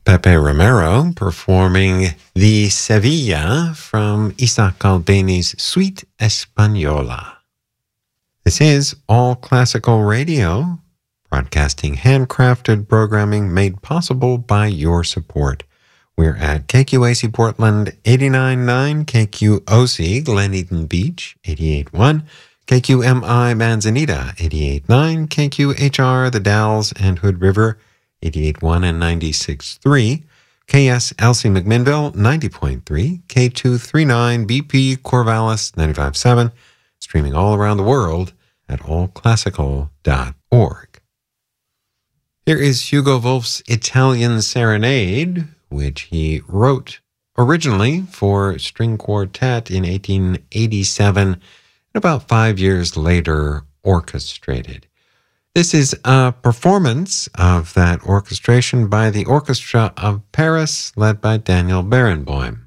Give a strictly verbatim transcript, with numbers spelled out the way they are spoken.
Pepe Romero performing the Sevilla from Isaac Albeni's Suite Española. This is All Classical Radio, broadcasting handcrafted programming made possible by your support. We're at K Q A C Portland eighty-nine point nine, K Q O C Glen Eden Beach eighty-eight point one, K Q M I Manzanita eighty-eight point nine, K Q H R The Dalles and Hood River eighty-eight point one and ninety-six point three, K S L C McMinnville ninety point three, K two thirty-nine B P Corvallis ninety-five point seven, streaming all around the world at all classical dot org. Here is Hugo Wolf's Italian Serenade, which he wrote originally for string quartet in eighteen eighty-seven, and about five years later orchestrated. This is a performance of that orchestration by the Orchestra of Paris, led by Daniel Barenboim.